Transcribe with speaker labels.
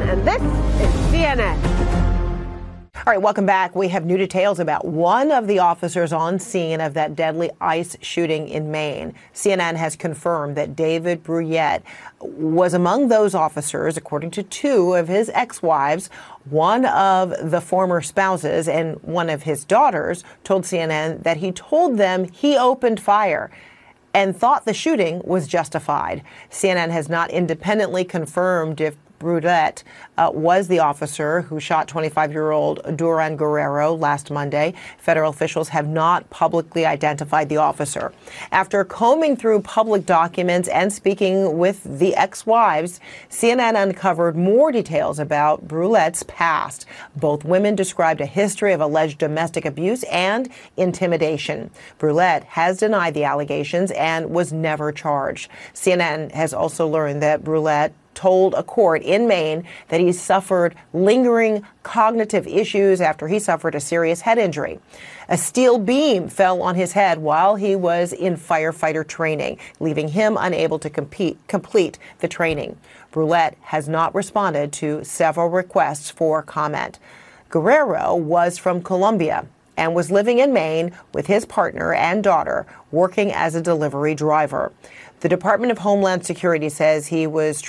Speaker 1: and this is CNN. All right, welcome back. We have new details about one of the officers on scene of that deadly ICE shooting in Maine. CNN has confirmed that David Bruyette was among those officers, according to two of his ex-wives. One of the former spouses and one of his daughters told CNN that he told them he opened fire and thought the shooting was justified. CNN has not independently confirmed if Bruyette was the officer who shot 25-year-old Duran Guerrero last Monday. Federal officials have not publicly identified the officer. After combing through public documents and speaking with the ex-wives, CNN uncovered more details about Bruyette's past. Both women described a history of alleged domestic abuse and intimidation. Bruyette has denied the allegations and was never charged. CNN has also learned that Bruyette told a court in Maine that he suffered lingering cognitive issues after he suffered a serious head injury. A steel beam fell on his head while he was in firefighter training, leaving him unable to complete the training. Bruyette has not responded to several requests for comment. Guerrero was from Colombia and was living in Maine with his partner and daughter, working as a delivery driver. The Department of Homeland Security says he was